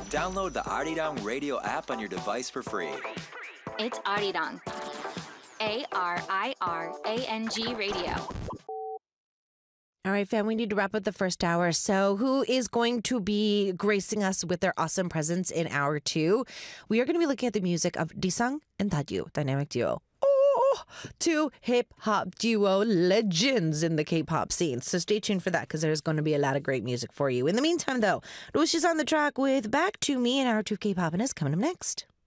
Download the Arirang Radio app on your device for free. It's Arirang. ARIRANG Radio. All right, fam, we need to wrap up the first hour. So who is going to be gracing us with their awesome presence in hour two? We are going to be looking at the music of Disang and Tadyu, dynamic duo. Oh, two hip-hop duo legends in the K-pop scene. So stay tuned for that because there's going to be a lot of great music for you. In the meantime, though, Rosh is on the track with Back to Me, and hour two of K-pop and is coming up next.